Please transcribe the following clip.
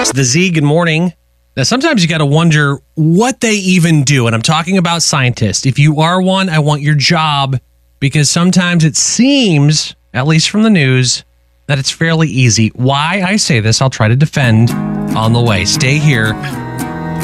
It's the Z. Good morning. Now, sometimes you got to wonder what they even do. And I'm talking about scientists. If you are one, I want your job, because sometimes it seems, at least from the news, that it's fairly easy. Why I say this, I'll try to defend on the way. Stay here.